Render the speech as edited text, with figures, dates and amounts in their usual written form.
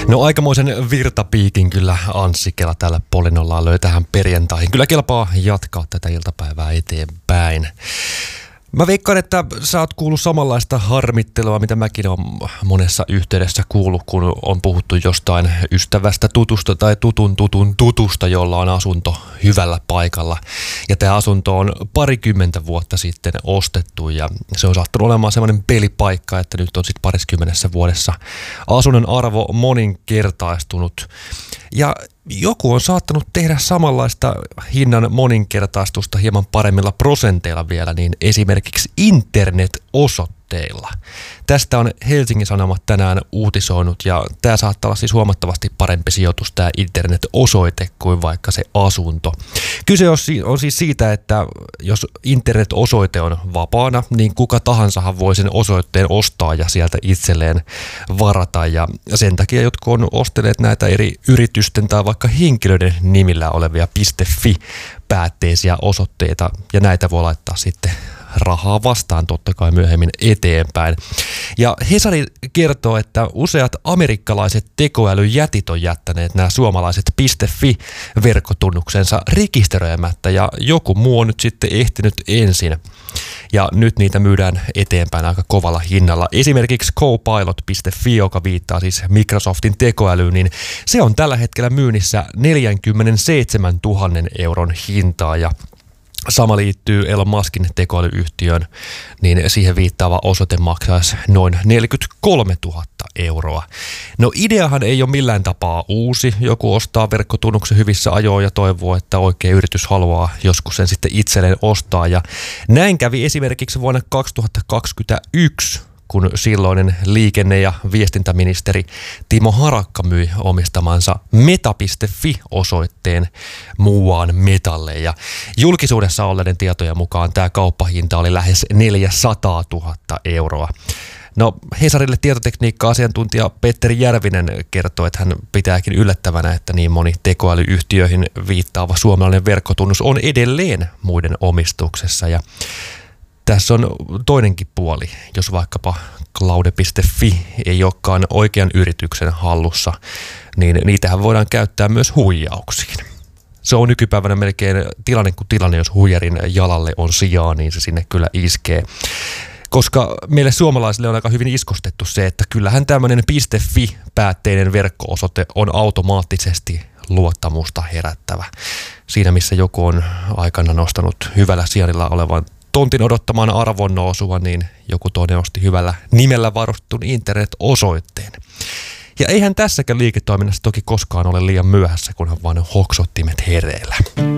No aikamoisen virtapiikin kyllä Anssi Kela täällä Polinollaan löi tähän perjantaihin. Kyllä kelpaa jatkaa tätä iltapäivää eteenpäin. Mä veikkaan, että sä oot kuullut samanlaista harmittelua, mitä mäkin olen monessa yhteydessä kuullut, kun on puhuttu jostain ystävästä, tutusta tai tutusta, jolla on asunto hyvällä paikalla. Ja tämä asunto on 20 vuotta sitten ostettu ja se on saattanut olemaan semmoinen pelipaikka, että nyt on sitten 20 vuodessa asunnon arvo moninkertaistunut. Ja joku on saattanut tehdä samanlaista hinnan moninkertaistusta hieman paremmilla prosenteilla vielä, niin esimerkiksi internet-osoitteilla. Tästä on Helsingin Sanomat tänään uutisoinut ja tämä saattaa olla siis huomattavasti parempi sijoitus tämä internet-osoite kuin vaikka se asunto. Kyse on siis siitä, että jos internet-osoite on vapaana, niin kuka tahansahan voi sen osoitteen ostaa ja sieltä itselleen varata. Ja sen takia, jotka on ostelleet näitä eri yritysten tai vaikka henkilöiden nimillä olevia .fi-päätteisiä osoitteita, ja näitä voi laittaa sitten rahaa vastaan totta kai myöhemmin eteenpäin. Ja Hesari kertoo, että useat amerikkalaiset tekoälyjätit on jättäneet nämä suomalaiset .fi-verkkotunnuksensa rekisteröimättä ja joku muu on nyt sitten ehtinyt ensin. Ja nyt niitä myydään eteenpäin aika kovalla hinnalla. Esimerkiksi Copilot.fi, joka viittaa siis Microsoftin tekoälyyn, niin se on tällä hetkellä myynnissä 47 000 euron hintaa ja sama liittyy Elon Muskin tekoälyyhtiöön, niin siihen viittaava osoite maksaisi noin 43 000 euroa. No ideahan ei ole millään tapaa uusi. Joku ostaa verkkotunnuksen hyvissä ajoin ja toivoo, että oikea yritys haluaa joskus sen sitten itselleen ostaa. Ja näin kävi esimerkiksi vuonna 2021, kun silloinen liikenne- ja viestintäministeri Timo Harakka myi omistamansa meta.fi-osoitteen muuaan Metalle. Ja julkisuudessa olleiden tietojen mukaan tämä kauppahinta oli lähes 400 000 euroa. No Hesarille tietotekniikka-asiantuntija Petteri Järvinen kertoo, että hän pitääkin yllättävänä, että niin moni tekoälyyhtiöihin viittaava suomalainen verkkotunnus on edelleen muiden omistuksessa. Ja tässä on toinenkin puoli, jos vaikkapa Claude.fi ei olekaan oikean yrityksen hallussa, niin niitähän voidaan käyttää myös huijauksiin. Se on nykypäivänä melkein tilanne kuin tilanne, jos huijarin jalalle on sijaa, niin se sinne kyllä iskee. Koska meille suomalaisille on aika hyvin iskostettu se, että kyllähän tämmöinen .fi-päätteinen verkko-osoite on automaattisesti luottamusta herättävä. Siinä missä joku on aikana nostanut hyvällä sijainnilla olevan tontin odottamaan arvonnousua, niin joku toinen osti hyvällä nimellä varustetun internet-osoitteen. Ja eihän tässäkään liiketoiminnassa toki koskaan ole liian myöhässä, kunhan vain hoksottimet hereillä.